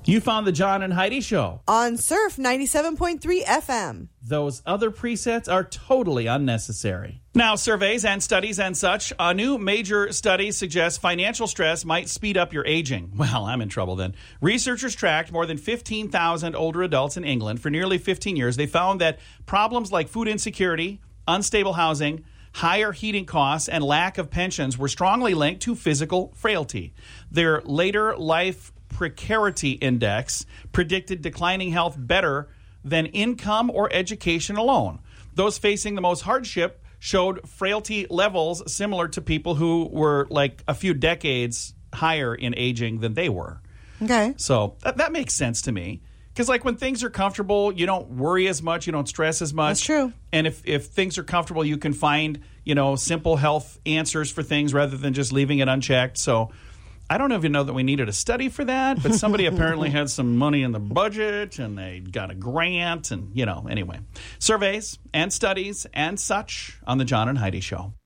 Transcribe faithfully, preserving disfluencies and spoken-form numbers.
You found the John and Heidi Show on Surf ninety-seven point three F M. Those other presets are totally unnecessary. Now, surveys and studies and such, a new major study suggests financial stress might speed up your aging. Well, I'm in trouble then. Researchers tracked more than fifteen thousand older adults in England for nearly fifteen years. They found that problems like food insecurity, unstable housing, higher heating costs, and lack of pensions were strongly linked to physical frailty. Their later life precarity index predicted declining health better than income or education alone. Those facing the most hardship showed frailty levels similar to people who were like a few decades higher in aging than they were. Okay. So that, that makes sense to me. Because like when things are comfortable, you don't worry as much, you don't stress as much. That's true. And if, if things are comfortable, you can find, you know, simple health answers for things rather than just leaving it unchecked. So I don't even know that we needed a study for that, but somebody apparently had some money in the budget and they got a grant and, you know, anyway. Surveys and studies and such on the John and Heidi Show.